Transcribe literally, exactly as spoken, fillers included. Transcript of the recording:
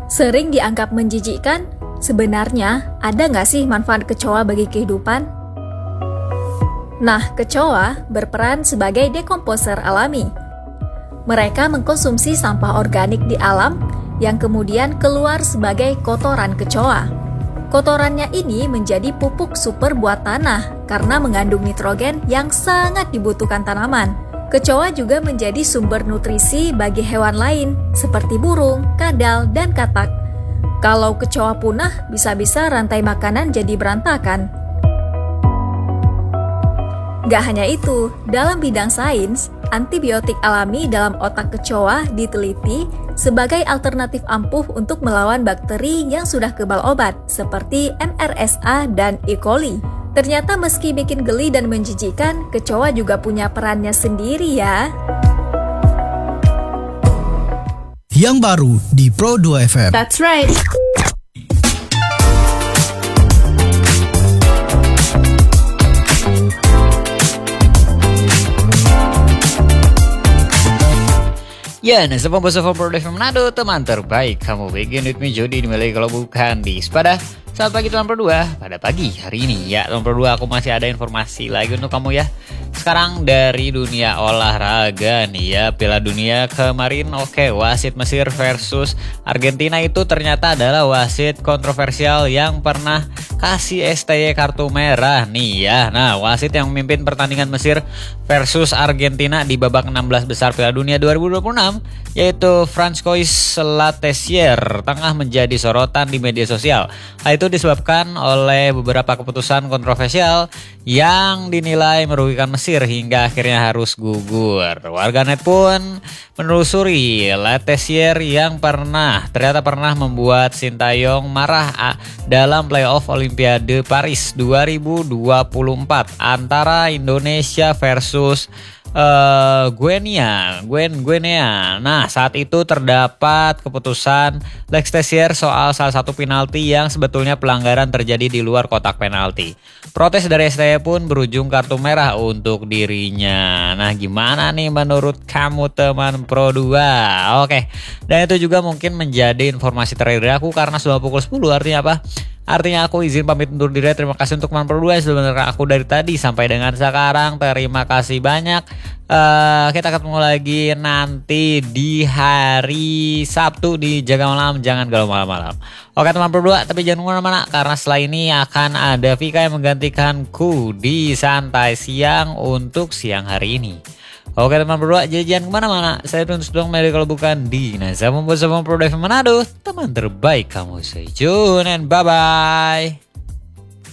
Sering dianggap menjijikkan, sebenarnya ada nggak sih manfaat kecoa bagi kehidupan? Nah, kecoa berperan sebagai dekomposer alami. Mereka mengkonsumsi sampah organik di alam yang kemudian keluar sebagai kotoran kecoa. Kotorannya ini menjadi pupuk super buat tanah karena mengandung nitrogen yang sangat dibutuhkan tanaman. Kecoa juga menjadi sumber nutrisi bagi hewan lain seperti burung, kadal, dan katak. Kalau kecoa punah, bisa-bisa rantai makanan jadi berantakan. Gak hanya itu, dalam bidang sains, antibiotik alami dalam otak kecoa diteliti sebagai alternatif ampuh untuk melawan bakteri yang sudah kebal obat, seperti M R S A dan E. coli. Ternyata meski bikin geli dan menjijikkan, kecoa juga punya perannya sendiri ya. Yang baru di Pro dua F M. That's right. Ya, nah sebelum bersama Pro dua F M Manado, teman terbaik kamu begin with me Jody dimulai kalau bukan di Sepada. Selamat pagi teman Pro dua, pada pagi hari ini ya teman Pro dua aku masih ada informasi lagi untuk kamu ya. Sekarang dari dunia olahraga nih ya, Piala Dunia kemarin oke, wasit Mesir versus Argentina itu ternyata adalah wasit kontroversial yang pernah kasih S T Y kartu merah nih ya. Nah, wasit yang memimpin pertandingan Mesir versus Argentina di babak enam belas besar Piala Dunia dua ribu dua puluh enam yaitu Francois Latessier tengah menjadi sorotan di media sosial. Hal itu disebabkan oleh beberapa keputusan kontroversial yang dinilai merugikan Mesir hingga akhirnya harus gugur. Warganet pun menelusuri Latessier yang pernah ternyata pernah membuat Sintayong marah dalam playoff Olimpiade Paris dua ribu dua puluh empat antara Indonesia versus Uh, Guinea, Guen, Guinea. Nah, saat itu terdapat keputusan Latessier soal salah satu penalti yang sebetulnya pelanggaran terjadi di luar kotak penalti. Protes dari S T Y pun berujung kartu merah untuk dirinya. Nah, gimana nih menurut kamu teman Pro dua? Oke, dan itu juga mungkin menjadi informasi terakhir aku karena sudah pukul sepuluh, artinya apa? Artinya aku izin pamit undur diri. Terima kasih untuk teman Pro dua yang sudah mendengarkan aku dari tadi sampai dengan sekarang. Terima kasih banyak. Uh, kita ketemu lagi nanti di hari Sabtu di Jaga Malam. Jangan galau malam-malam. Oke teman Pro dua, tapi jangan kemana-mana karena setelah ini akan ada Vika yang menggantikanku di Santai Siang untuk siang hari ini. Oke teman Pro dua, jadi jangan kemana-mana. Saya Tuntus dong, mari kalau bukan di Nasa Membuat Sama Pro dua F M Manado. Teman terbaik kamu, stay tune and bye-bye.